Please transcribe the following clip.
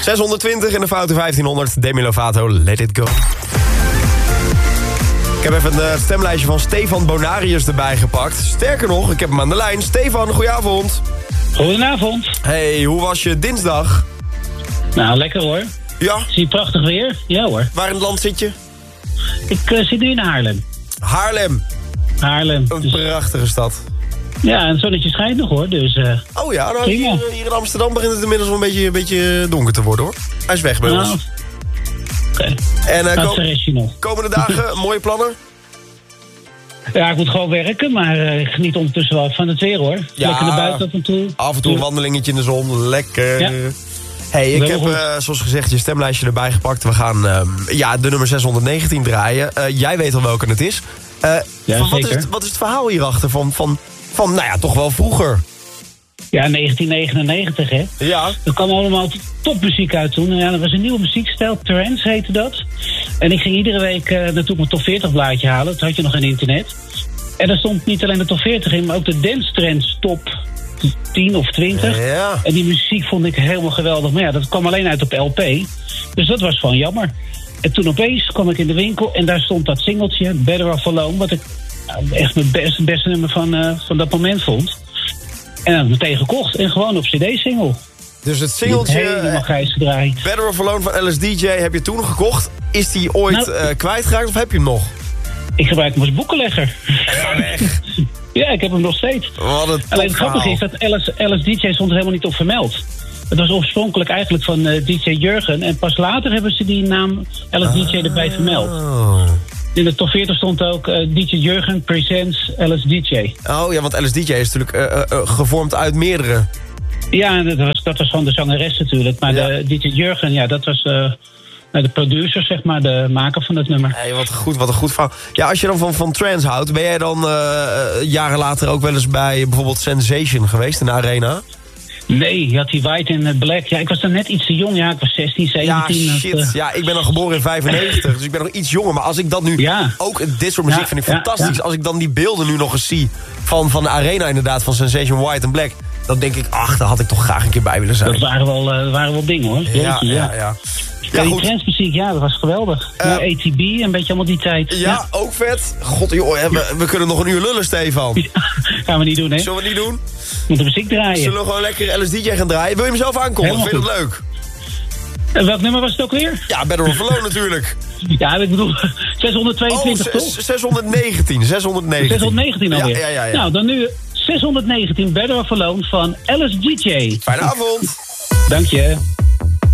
620 in de foute 1500. Demi Lovato, Let It Go. Ik heb even een stemlijstje van Stefan Bonarius erbij gepakt. Sterker nog, ik heb hem aan de lijn. Stefan, goedenavond. Goedenavond. Hey, hoe was je dinsdag? Nou, lekker hoor. Ja? Zie je prachtig weer? Ja hoor. Waar in het land zit je? Ik zit nu in Haarlem. Haarlem. Een prachtige stad. Ja, en het zonnetje schijnt nog hoor, dus... Oh ja, nou, hier in Amsterdam begint het inmiddels wel een beetje donker te worden hoor. Hij is weg bij ons. Oké. En komende dagen, mooie plannen? Ja, ik moet gewoon werken, maar ik geniet ondertussen wel van het weer hoor. Ja, lekker naar buiten af en toe. Af en toe een wandelingetje in de zon, lekker. Ja. Hey, ik heb zoals gezegd je stemlijstje erbij gepakt. We gaan de nummer 619 draaien. Jij weet al welke het is. Wat is het verhaal hierachter van nou ja, toch wel vroeger? Ja, 1999 hè. Ja. Er kwam allemaal topmuziek uit toen. Ja, dat was een nieuwe muziekstijl, trance heette dat. En ik ging iedere week naartoe mijn top 40 blaadje halen. Toen had je nog geen internet. En daar stond niet alleen de top 40 in, maar ook de dance trends top 10 of 20. Ja. En die muziek vond ik helemaal geweldig. Maar ja, dat kwam alleen uit op LP. Dus dat was gewoon jammer. En toen opeens kwam ik in de winkel en daar stond dat singeltje, Better Off Alone, wat ik echt mijn beste nummer van dat moment vond. En dan meteen gekocht en gewoon op cd-single. Dus het singeltje helemaal grijs gedraaid. Better Off Alone van LSDJ heb je toen gekocht. Is die ooit kwijtgeraakt of heb je hem nog? Ik gebruik hem als boekenlegger. Ga weg. Ja, ik heb hem nog steeds. Alleen het grappige is dat LSDJ stond er helemaal niet op vermeld. Het was oorspronkelijk eigenlijk van DJ Jurgen. En pas later hebben ze die naam LSDJ erbij vermeld. In de top 40 stond ook DJ Jurgen presents LSDJ. Oh ja, want LSDJ is natuurlijk gevormd uit meerdere. Ja, dat was van de zangeres natuurlijk. Maar de DJ Jurgen, ja, dat was de producer, zeg maar, de maker van het nummer. Hey, wat een goed verhaal. Ja, als je dan van trance houdt, ben jij dan jaren later ook wel eens bij bijvoorbeeld Sensation geweest in de Arena? Nee, je had die White en Black. Ja, ik was dan net iets te jong. Ja, ik was 16, 17. Ja, shit. Ja, ik ben dan geboren in 95, dus ik ben nog iets jonger. Maar als ik dat nu... Ook dit soort muziek vind ik fantastisch. Ja. Als ik dan die beelden nu nog eens zie van de Arena inderdaad, van Sensation, White en Black, dan denk ik, daar had ik toch graag een keer bij willen zijn. Dat waren wel dingen hoor. Ja. Ja, die trendsmuziek, ja, dat was geweldig. ATB, een beetje allemaal die tijd. Ja, ook vet. God, joh, we kunnen nog een uur lullen, Stefan. Ja, gaan we niet doen, hè? Zullen we het niet doen? We moeten muziek draaien. Zullen we gewoon lekker LSDJ gaan draaien? Wil je hem zelf aankondigen? Vind je dat leuk? En welk nummer was het ook weer? Ja, Better Off Alone natuurlijk. Ja, ik bedoel, 622 toch? 619. 619 alweer. Ja. Nou, dan nu 619 Better Off Alone van LSDJ. Fijne avond. Dank je.